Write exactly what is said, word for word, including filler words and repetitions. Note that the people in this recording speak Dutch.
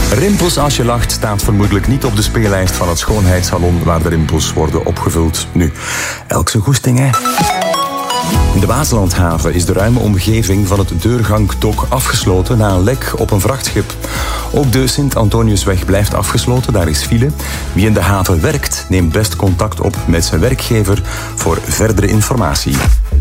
Rimpels als je lacht staat vermoedelijk niet op de speellijst van het schoonheidssalon waar de rimpels worden opgevuld. Nu, elk zijn goesting, hè? In de Waaslandhaven is de ruime omgeving van het deurgangdok afgesloten na een lek op een vrachtschip. Ook de Sint-Antoniusweg blijft afgesloten, daar is file. Wie in de haven werkt, neemt best contact op met zijn werkgever voor verdere informatie.